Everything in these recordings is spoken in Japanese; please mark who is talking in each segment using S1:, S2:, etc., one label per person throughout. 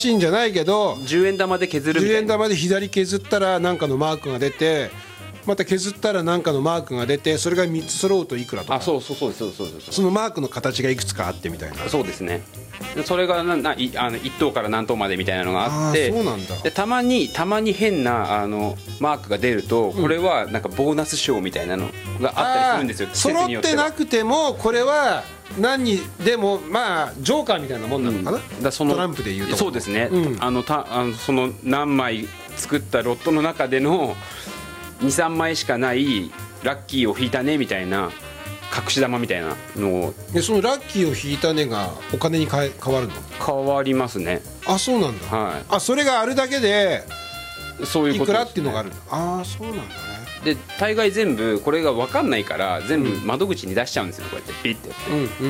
S1: しいんじゃないけど
S2: 10円玉で削るみたいな。
S1: 10円玉で左削ったら何かのマークが出て、また削ったら何かのマークが出て、それが3つ揃うといくらとか。
S2: あ、そうですそうですそうです。
S1: そのマークの形がいくつかあってみたいな。
S2: そうですね。それが1等から何等までみたいなのがあって、
S1: そうなんだ。
S2: でたまに変なマークが出ると、これはなんかボーナス賞みたいなのがあったりするんですよ。
S1: 揃ってなくてもこれは何にでもまあジョーカーみたいなもんなのかな、トランプでいうと。
S2: そうですね、その何枚作ったロットの中での 2,3 枚しかないラッキーを引いたねみたいな隠し玉みたいなのを。
S1: でそのラッキーを引いたねがお金に変わるの？
S2: 変わりますね。
S1: あ、そうなんだ、
S2: はい、
S1: あ、それがあるだけで
S2: そういうことですね。
S1: いくらっていうのがあるんだ。ああ、そうなんだね。
S2: で大概全部これが分かんないから全部窓口に出しちゃうんですよ、こうやってピッてやって、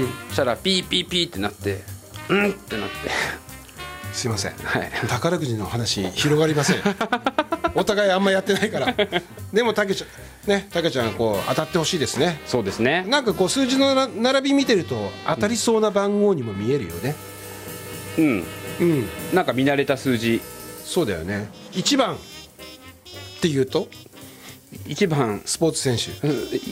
S2: そしたらピーピーピーってなってってなって
S1: すいません、
S2: はい、
S1: 宝くじの話広がりませんお互いあんまやってないからでもたけちゃんこう当たってほしいですね。
S2: そうですね。
S1: なんかこう数字の並び見てると当たりそうな番号にも見えるよね。
S2: なんか見慣れた数字。
S1: そうだよね。1番っていうと
S2: 1番
S1: スポーツ選手、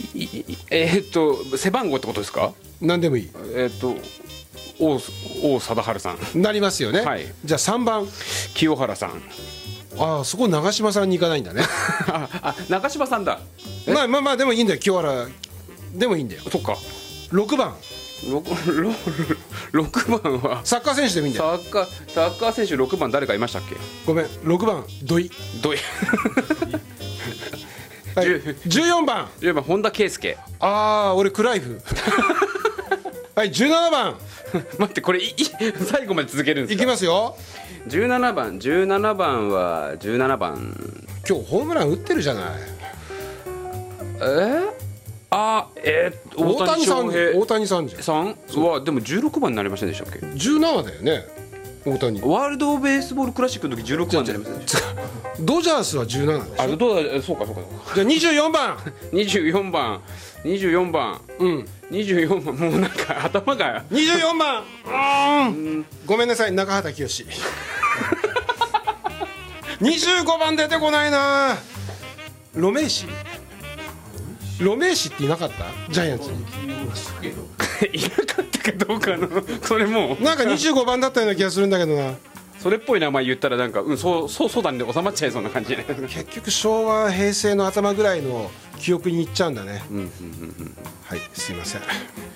S2: 背番号ってことですか？
S1: 何でもいい。
S2: 王貞治さん
S1: なりますよね、はい、じゃあ3番
S2: 清原さん。
S1: ああ、そこ長嶋さんに行かないんだね
S2: あ、長嶋さんだ。
S1: まあでもいいんだよ、清原でもいいんだよ。
S2: そっか。
S1: 6番
S2: 6番は
S1: サッカー選手でもいいんだよ。
S2: サッカー選手6番誰かいましたっけ？
S1: ごめん、6番土井はい、14番
S2: 本田圭佑。
S1: ああ、俺クライフはい、17番
S2: 待って、これ最後まで続けるんですか？
S1: いきますよ。
S2: 17番は17番
S1: 今日ホームラン打ってるじゃない。大谷さんじゃん。
S2: はでも16番になりませんでしたっけ
S1: ？17だよね、大谷。
S2: ワールドベースボールクラシックの時16番になりませんでした？
S1: ドジャースは17でしょ。
S2: そうか
S1: じゃあ24番
S2: 24番24番、もうなんか頭が
S1: 24番ごめんなさい、中畑清25番出てこないな。ロメイシっていなかった？ジャイアンツに
S2: いなかったかどうかのそれも
S1: なんか25番だったような気がするんだけどな。
S2: それっぽい名前言ったらなんかそうだねで収まっちゃいそうな感じじゃないですか。
S1: 結局昭和平成の頭ぐらいの記憶にいっちゃうんだね。はい、すいません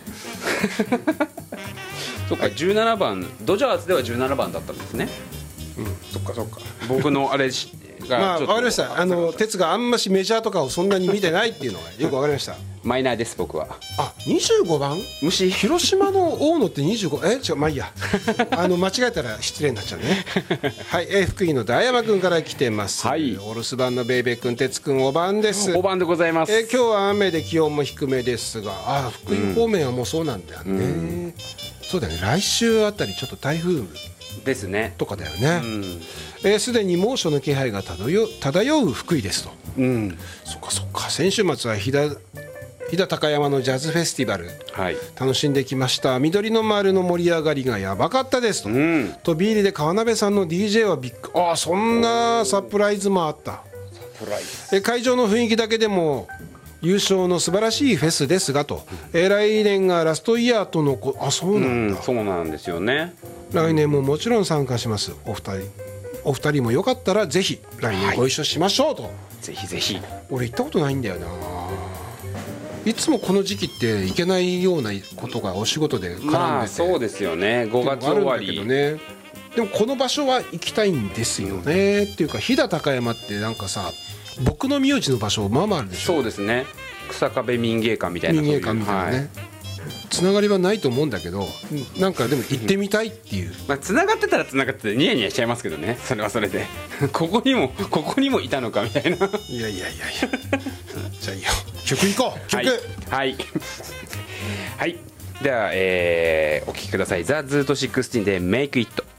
S2: そっか、17番ドジャースでは17番だったんですね。そっか僕のあれが
S1: 分かりました。哲があんましメジャーとかをそんなに見てないっていうのがよく分かりました
S2: マイナーです僕は。
S1: あ、25番
S2: 虫
S1: 広島の大野って25違う、まあいいや間違えたら失礼になっちゃうねはい、福井の大山君から来てます、
S2: はい、
S1: お留守番のベイベー君、哲君お番です。
S2: お番でございます。
S1: 今日は雨で気温も低めですが、福井方面はもうそうなんだよね、そうだよね、来週あたりちょっと台風
S2: ですね
S1: とかだよね。すでに猛暑の気配が漂う福井ですと。そっか、先週末は飛騨高山のジャズフェスティバル、楽しんできました。緑の丸の盛り上がりがやばかったですと、飛び入りで川辺さんの DJ はびっくり。そんなサプライズもあった。会場の雰囲気だけでも優勝の素晴らしいフェスですがと、来年がラストイヤーとのそうなんだ、
S2: そうなんですよね。
S1: 来年ももちろん参加します。お二人もよかったらぜひ来年ご一緒しましょうと、
S2: ぜひぜひ。
S1: 俺行ったことないんだよな。いつもこの時期って行けないようなことがお仕事で絡んでて、
S2: そうですよね、5月終わり
S1: ね。でもこの場所は行きたいんですよね、っていうか飛騨高山ってなんかさ、僕の名字の場所まあまああるでしょ。
S2: そうですね、草壁民芸館みたいな、
S1: 民芸館みたいなね、つながりはないと思うんだけど、なんかでも行ってみたいっていう
S2: つながってたらつながっててニヤニヤしちゃいますけどね、それはそれでここにもいたのかみたいな。
S1: いやじゃあいいよ、曲いこう。曲
S2: はいでは、お聴きください。ザ・ズート16で Make It。